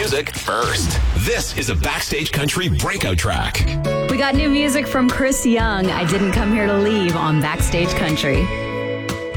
music first. This is a Backstage Country breakout track. We got new music from Chris Young. I Didn't Come Here to Leave on Backstage Country.